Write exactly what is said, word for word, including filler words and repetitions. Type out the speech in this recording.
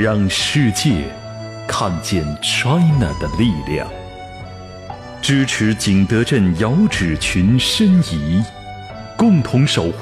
让世界看见 China 的力量。支持景德镇遥指群申遗，共同守护